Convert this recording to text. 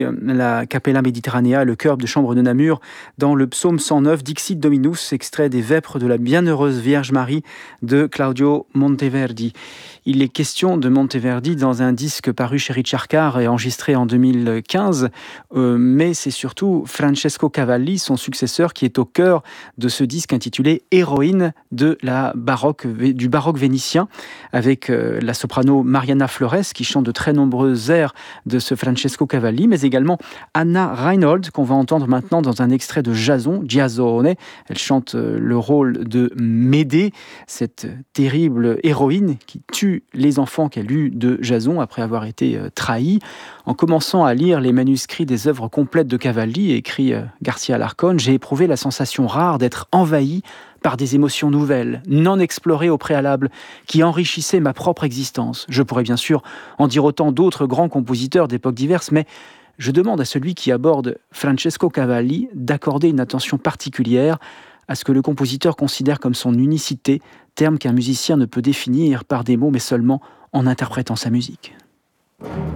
la Capella Mediterranea, le chœur de chambre de Namur, dans le psaume 109, Dixit Dominus, extrait des Vêpres de la Bienheureuse Vierge Marie de Claudio Monteverdi. Il est question de Monteverdi dans un disque paru chez Richard Carr et enregistré en 2015, mais c'est surtout Francesco Cavalli, son successeur, qui est au cœur de ce disque intitulé Héroïne du baroque vénitien, avec la soprano Mariana Flores qui chante de très nombreux airs de ce Francesco Cavalli, mais également Anna Reinhold, qu'on va entendre maintenant dans un extrait de Jason, Giasone. Elle chante le rôle de Médée, cette terrible héroïne qui tue les enfants qu'elle eut de Jason après avoir été trahie. En commençant à lire les manuscrits des œuvres complètes de Cavalli, écrit Garcia Alarcón, j'ai éprouvé la sensation rare d'être envahi par des émotions nouvelles, non explorées au préalable, qui enrichissaient ma propre existence. Je pourrais bien sûr en dire autant d'autres grands compositeurs d'époques diverses, mais je demande à celui qui aborde Francesco Cavalli d'accorder une attention particulière à ce que le compositeur considère comme son unicité, terme qu'un musicien ne peut définir par des mots, mais seulement en interprétant sa musique.